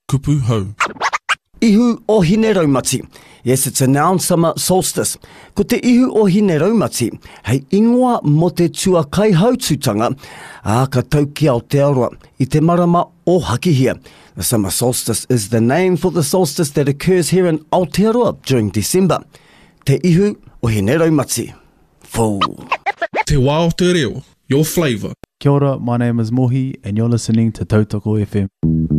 Kupu hau. Ihu o hine raumati. Yes, it's a noun summer solstice. Ko te ihu o hine raumati, hei ingoa mo te tua kai haututanga, ka tau ki Aotearoa, I te marama o Hakihia. The summer solstice is the name for the solstice that occurs here in Aotearoa during December. Te ihu o hine raumati. Fou. Te wā o te reo, your flavour. Kia ora, my name is Mohi and you're listening to Tautoko FM.